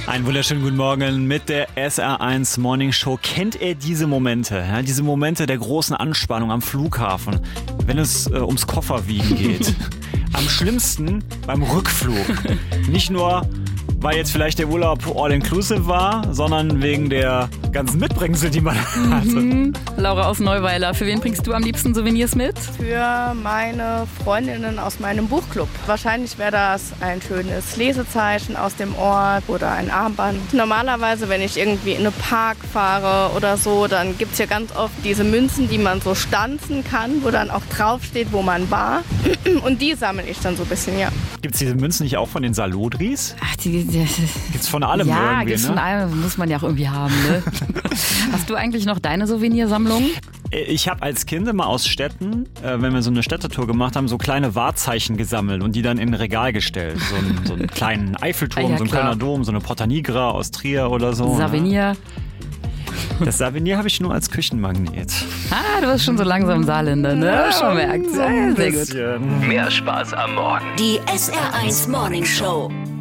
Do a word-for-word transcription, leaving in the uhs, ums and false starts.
Einen wunderschönen guten Morgen mit der S R eins Morning Show. Kennt ihr diese Momente? Ja, diese Momente der großen Anspannung am Flughafen, wenn es äh, ums Kofferwiegen geht? Am schlimmsten beim Rückflug. Nicht nur, weil jetzt vielleicht der Urlaub all-inclusive war, sondern wegen der ganzen Mitbringsel, die man hatte. Mhm. Laura aus Neuweiler, für wen bringst du am liebsten Souvenirs mit? Für meine Freundinnen aus meinem Buchclub. Wahrscheinlich wäre das ein schönes Lesezeichen aus dem Ort oder ein Armband. Normalerweise, wenn ich irgendwie in einen Park fahre oder so, dann gibt es ja ganz oft diese Münzen, die man so stanzen kann, wo dann auch draufsteht, wo man war. Und die sammle ich dann so ein bisschen, ja. Gibt es diese Münzen nicht auch von den Salodris? Ach, die, die, Gibt's von allem ja, irgendwie, gibt's ne? von allem, muss man ja auch irgendwie haben, ne? Hast du eigentlich noch deine Souvenirsammlung? Ich habe als Kind immer aus Städten, äh, wenn wir so eine Städtetour gemacht haben, so kleine Wahrzeichen gesammelt und die dann in ein Regal gestellt. So, ein, so einen kleinen Eiffelturm, Ah, ja, so ein klar. kleiner Dom, so eine Porta Nigra aus Trier oder so. Souvenir. Ne? Das Souvenir habe ich nur als Küchenmagnet. Ah, du bist schon so langsam Saarländer, ne? Ja, schon merkt. so ein Sehr gut. bisschen. Mehr Spaß am Morgen. Die S R eins Morning Show.